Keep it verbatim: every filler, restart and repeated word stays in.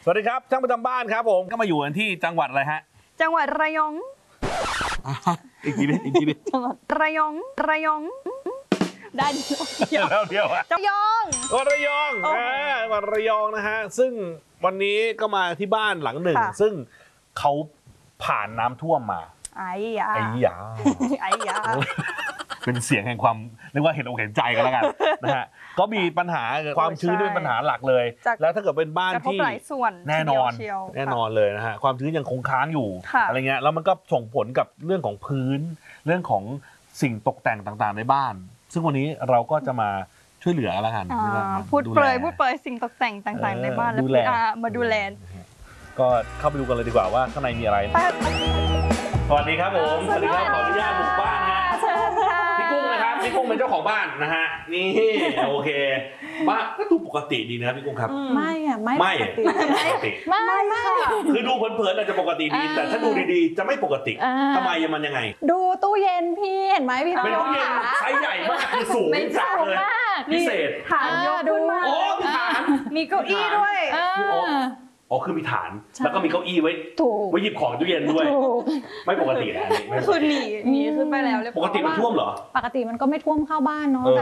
สวัสดีครับช่างประจำบ้านครับผมก็มาอยู่กันที่จังหวัดอะไรฮะจังหวัดระยองอีกทีนึงอีกทีนึงจังหวัดระยองระยองได้เดียวแล้วเดียวอะระยองวันระยองวันระยองนะฮะซึ่งวันนี้ก็มาที่บ้านหลังหนึ่งซึ่งเขาผ่านน้ำท่วมมาไอ้ยาไอ้ยาไอ้ยาเป็นเสียงแห่งความเรียกว่าเห็นอกเห็นใจกันแล้วกันนะฮะก็มีปัญหาความชื้นเป็นปัญหาหลักเลยแล้วถ้าเกิดเป็นบ้านที่แน่นอนแน่นอนเลยนะฮะความชื้นยังคงค้างอยู่อะไรเงี้ยแล้วมันก็ส่งผลกับเรื่องของพื้นเรื่องของสิ่งตกแต่งต่างๆในบ้านซึ่งวันนี้เราก็จะมาช่วยเหลือแล้วกันพูดเปรยพูดเปรยสิ่งตกแต่งต่างๆในบ้านแล้วมาดูแลก็เข้าไปดูกันเลยดีกว่าว่าข้างในมีอะไรสวัสดีครับผมสวัสดีครับขออนุญาตบุกบ้านฮะพี่กุ้งนะครับพี่กุ้งเป็นเจ้าของบ้านนะฮะนี่โอเคบ้านก็ดูปกติดีนะพี่กุ้งครับไม่อะไม่ไม่ปกติไม่ไม่คือดูเพลินๆอาจจะปกติดีแต่ถ้าดูดีๆจะไม่ปกติทำไมมันยังไงดูตู้เย็นพี่เห็นไหมพี่เป็นตู้เย็นไซส์ใหญ่มากคือสูงจัดเลยพิเศษฐานยกขึ้นมาโอ้มีฐานมีเก้าอี้ด้วยอ๋อคือมีฐานแล้วก็มีเก้าอี้ไว้ไว้หยิบของตู้เย็นด้วยไม่ปกตินะคือหนีหนีขึ้นไปแล้วปกติมันท่วมเหรอปกติมันก็ไม่ท่วมเข้าบ้านเนาะ